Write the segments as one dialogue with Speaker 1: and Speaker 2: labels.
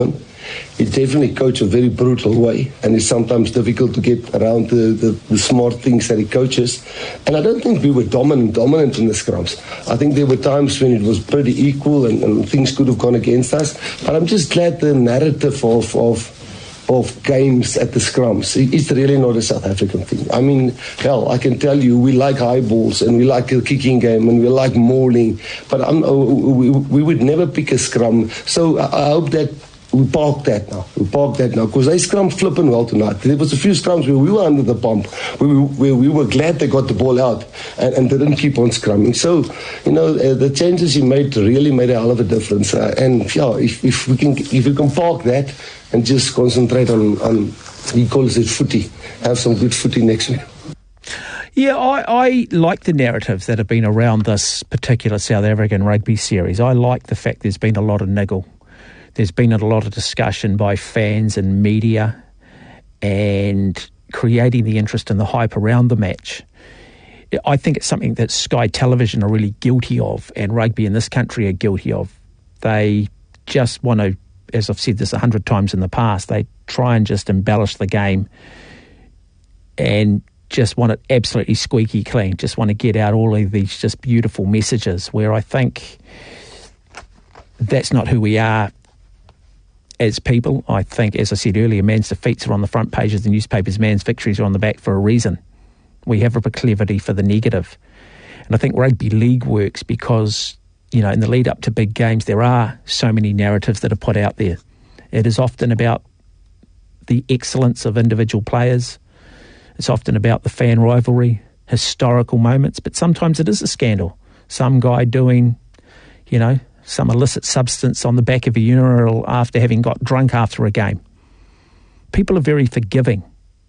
Speaker 1: He definitely coaches a very brutal way, and it's sometimes difficult to get around the smart things that he coaches. And I don't think we were dominant in the scrums. I think there were times when it was pretty equal and things could have gone against us. But I'm just glad the narrative of games at the scrums, it's really not a South African thing. I mean, hell, I can tell you we like high balls and we like a kicking game and we like mauling, but we would never pick a scrum. So I hope that we park that now. Because they scrum flipping well tonight. There was a few scrums where we were under the pump, where we were glad they got the ball out and didn't keep on scrumming. So, the changes he made really made a hell of a difference. If we can park that and just concentrate on he calls it footy, have some good footy next week.
Speaker 2: Yeah, I like the narratives that have been around this particular South African rugby series. I like the fact there's been a lot of niggle. There's been a lot of discussion by fans and media and creating the interest and the hype around the match. I think it's something that Sky Television are really guilty of, and rugby in this country are guilty of. They just want to, as I've said this 100 times in the past, they try and just embellish the game and just want it absolutely squeaky clean, just want to get out all of these just beautiful messages, where I think that's not who we are as people. I think, as I said earlier, man's defeats are on the front pages of the newspapers, man's victories are on the back for a reason. We have a proclivity for the negative. And I think rugby league works because, in the lead up to big games, there are so many narratives that are put out there. It is often about the excellence of individual players. It's often about the fan rivalry, historical moments, but sometimes it is a scandal. Some guy doing, some illicit substance on the back of a urinal after having got drunk after a game. People are very forgiving.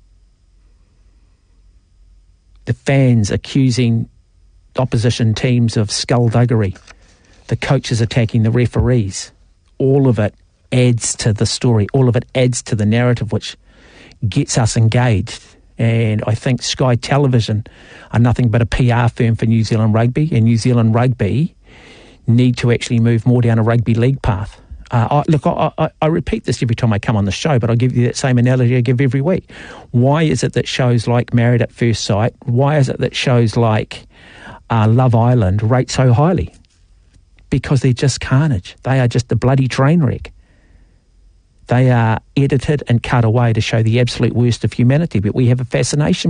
Speaker 2: The fans accusing opposition teams of skullduggery. The coaches attacking the referees. All of it adds to the story. All of it adds to the narrative, which gets us engaged. And I think Sky Television are nothing but a PR firm for New Zealand rugby, and New Zealand rugby need to actually move more down a rugby league path. I repeat this every time I come on the show, but I'll give you that same analogy I give every week. Why is it that shows like Married at First Sight, why is it that shows like Love Island rate so highly? Because they're just carnage. They are just a bloody train wreck. They are edited and cut away to show the absolute worst of humanity, but we have a fascination